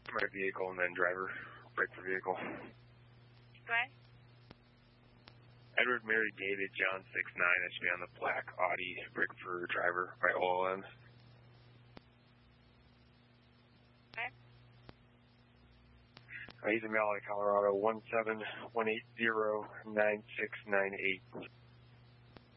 My vehicle and then driver, brake for vehicle. Go ahead. Edward, Mary, David, John 69. That should be on the black Audi, brake for driver by OLMs. Okay. He's in Valley, Colorado, 171809698.